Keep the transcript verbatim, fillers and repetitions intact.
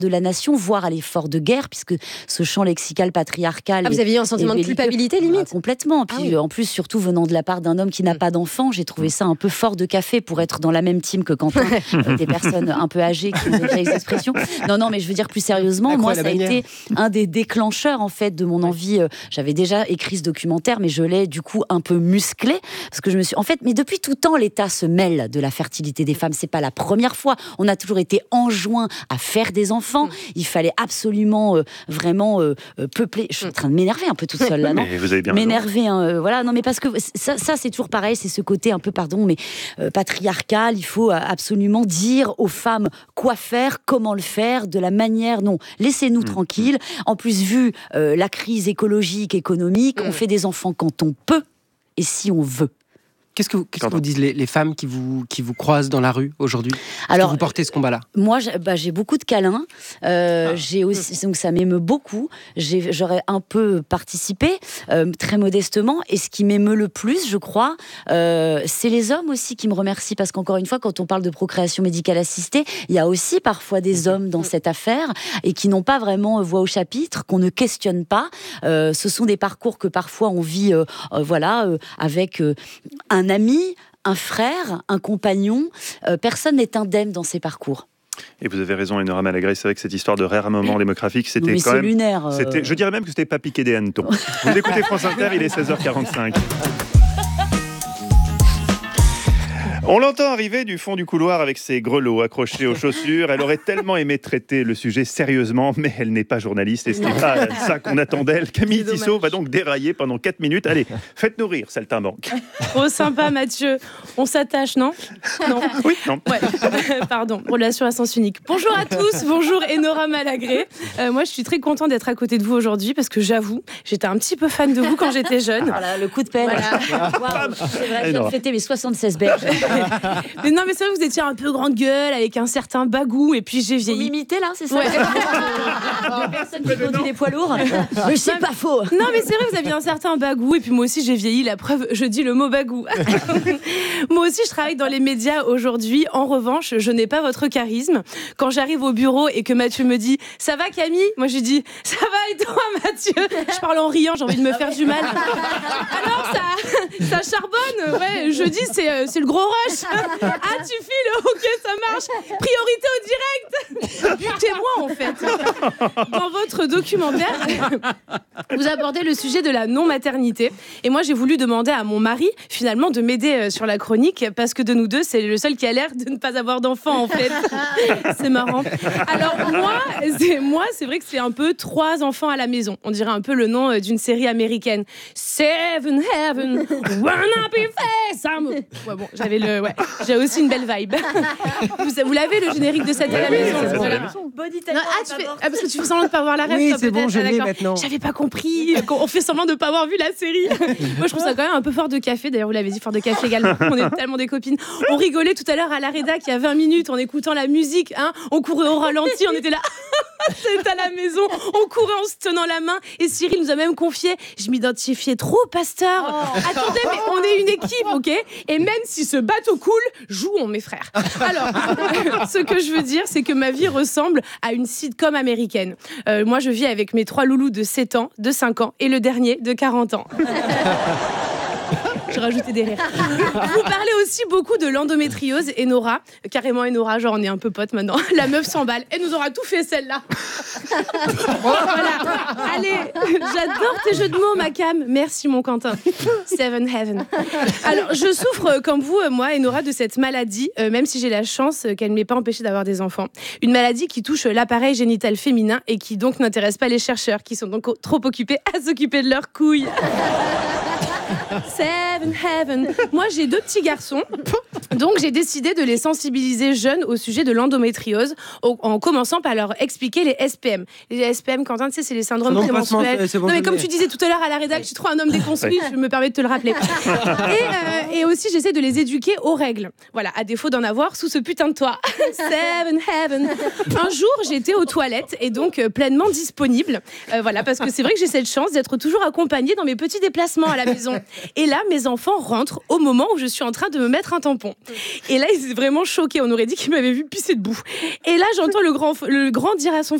de la nation, voire à l'effort de guerre, puisque ce champ lexical patriarcal... Ah, vous avez eu un sentiment de culpabilité, limite ? Ah, complètement. Puis, ah, oui. en plus, surtout venant de la part d'un homme qui n'a mmh. pas d'enfant, j'ai trouvé ça un peu fort de café pour être dans la même team que Quentin, euh, des personnes un peu âgées qui ont des vieilles expressions. Non, non, mais je veux dire plus sérieusement, moi, ça a été un des déclencheurs, en fait, de mon envie. Euh, j'avais déjà écrit ce documentaire, mais je l'ai, du coup, un peu musclé, parce que je me suis... En fait, mais depuis tout temps, l'État se mêle de la fertilité des femmes. C'est pas la première fois. On a toujours été enjoints à faire des enfants. Mmh. Il fallait absolument, euh, vraiment euh, peupler... Je suis en train de m'énerver un peu toute seule, là, non ? Mais vous avez bien m'énerver, hein, euh, voilà. Non, mais parce que ça, ça, c'est toujours pareil, c'est ce côté un peu, pardon, mais euh, patriarcal. Il faut absolument dire aux femmes quoi faire, comment le faire, de la manière... Non, laissez-nous mmh. tranquilles. En plus, vu euh, la crise écologique, économique, mmh. on fait des enfants quand on peut et si on veut. Qu'est-ce que, qu'est-ce que vous disent les, les femmes qui vous, qui vous croisent dans la rue aujourd'hui ? Est-ce Alors, que vous portez ce combat-là ? Moi, j'ai, bah, j'ai beaucoup de câlins. Euh, ah. j'ai aussi, donc ça m'émeut beaucoup. J'ai, j'aurais un peu participé, euh, très modestement. Et ce qui m'émeut le plus, je crois, euh, c'est les hommes aussi qui me remercient. Parce qu'encore une fois, quand on parle de procréation médicale assistée, il y a aussi parfois des hommes dans cette affaire et qui n'ont pas vraiment voix au chapitre, qu'on ne questionne pas. Euh, ce sont des parcours que parfois on vit euh, euh, voilà, euh, avec euh, un un ami, un frère, un compagnon. Euh, personne n'est indemne dans ces parcours. Et vous avez raison, Enora Malagré, c'est vrai que cette histoire de rare moment démographique, c'était oui, quand c'est même... lunaire. Euh... C'était, je dirais même que c'était pas piqué des hannetons. Vous écoutez France Inter, il est seize heures quarante-cinq. On l'entend arriver du fond du couloir avec ses grelots accrochés aux chaussures. Elle aurait tellement aimé traiter le sujet sérieusement, mais elle n'est pas journaliste et ce n'est pas ça qu'on attend d'elle. Camille Tissot va donc dérailler pendant quatre minutes. Allez, faites-nous rire, saltimbanque. Oh, sympa, Mathieu. On s'attache, non ? Non. Oui, non. Ouais. Pardon, relation à sens unique. Bonjour à tous, bonjour Enora Malagré. Euh, moi, je suis très contente d'être à côté de vous aujourd'hui parce que j'avoue, j'étais un petit peu fan de vous quand j'étais jeune. Voilà, le coup de pelle. Voilà. Wow, c'est vrai, je viens de fêter mes soixante-seize berges. Mais non, mais c'est vrai que vous étiez un peu grande gueule avec un certain bagou et puis j'ai vieilli. Vous m'imitez là, c'est ça ? Ouais. La personne qui conduit des poids lourds. Mais c'est pas faux. Non, mais c'est vrai, vous aviez un certain bagou et puis moi aussi j'ai vieilli. La preuve, je dis le mot bagou. Moi aussi, je travaille dans les médias aujourd'hui. En revanche, je n'ai pas votre charisme. Quand j'arrive au bureau et que Mathieu me dit « Ça va Camille ?» Moi je dis « Ça va et toi Mathieu ?» Je parle en riant, j'ai envie de me faire du mal. Alors ça, ça charbonne. Ouais, je dis c'est, c'est le gros rush. Ah, tu files, ok, ça marche. Priorité au direct. C'est moi, en fait. Dans votre documentaire, vous abordez le sujet de la non-maternité. Et moi, j'ai voulu demander à mon mari, finalement, de m'aider sur la chronique, parce que de nous deux, c'est le seul qui a l'air de ne pas avoir d'enfant, en fait. C'est marrant. Alors, moi, c'est, moi, c'est vrai que c'est un peu trois enfants à la maison. On dirait un peu le nom d'une série américaine. Seven Heaven, one happy face. Ouais, bon, j'avais le... Ouais. J'ai aussi une belle vibe. Vous, vous l'avez, le générique de cette à la maison, oui, voilà. Body non, ah, tu fais... ah, parce que tu fais semblant de ne pas voir la rêve. Oui, toi, c'est peut-être. bon, je ah, l'ai maintenant. J'avais pas compris. On fait semblant de ne pas avoir vu la série. Moi, je trouve ça quand même un peu fort de café. D'ailleurs, vous l'avez dit, fort de café également. On est tellement des copines. On rigolait tout à l'heure à la rédac, il y a vingt minutes, en écoutant la musique. Hein, on courait au ralenti, on était là. C'est à la maison. On courait en se tenant la main. Et Cyril nous a même confié, je m'identifiais trop au pasteur. Oh. Attendez, mais on est une équipe, ok ? Et même si ce bateau coule, jouons, mes frères. Alors, ce que je veux dire, c'est que ma vie ressemble à une sitcom américaine. Euh, moi, je vis avec mes trois loulous de sept ans, de cinq ans et le dernier de quarante ans. J'ai rajouté des rires. Vous parlez aussi beaucoup de l'endométriose, Enora. Carrément Enora, genre on est un peu potes maintenant. La meuf s'emballe. Elle nous aura tout fait celle-là. Voilà. Allez, j'adore tes jeux de mots, ma Cam. Merci mon Quentin. Seven Heaven. Alors, je souffre comme vous, moi, Enora, de cette maladie, euh, même si j'ai la chance qu'elle ne m'ait pas empêchée d'avoir des enfants. Une maladie qui touche l'appareil génital féminin et qui donc n'intéresse pas les chercheurs, qui sont donc trop occupés à s'occuper de leurs couilles. Seven Heaven. Moi, j'ai deux petits garçons, donc j'ai décidé de les sensibiliser jeunes au sujet de l'endométriose, en commençant par leur expliquer les S P M. Les S P M, Quentin, tu sais, c'est les syndromes prémenstruels. Bon, non, mais comme tu disais tout à l'heure à la rédac, je suis trop un homme déconstruit, je me permets de te le rappeler. Et, euh, et aussi, j'essaie de les éduquer aux règles. Voilà, à défaut d'en avoir sous ce putain de toit. Seven Heaven. Un jour, j'étais aux toilettes et donc euh, pleinement disponible. Euh, voilà, parce que c'est vrai que j'ai cette chance d'être toujours accompagnée dans mes petits déplacements à la maison. Et là, mes enfants rentrent au moment où je suis en train de me mettre un tampon. Et là, ils étaient vraiment choqués. On aurait dit qu'ils m'avaient vu pisser debout. Et là, j'entends le grand, le grand dire à son